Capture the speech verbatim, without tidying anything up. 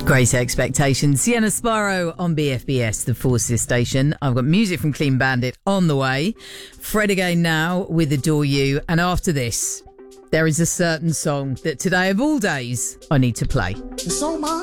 Great Expectations. Sienna Sparrow on B F B S, the Forces station. I've got music from Clean Bandit on the way. Fred again now with Adore You. And after this, there is a certain song that today of all days I need to play. It's so much.